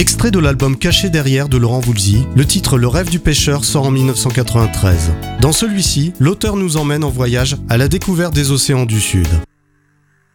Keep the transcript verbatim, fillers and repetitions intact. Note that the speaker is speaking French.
Extrait de l'album Caché derrière de Laurent Voulzy, le titre Le rêve du pêcheur sort en mille neuf cent quatre-vingt-treize. Dans celui-ci, l'auteur nous emmène en voyage à la découverte des océans du Sud.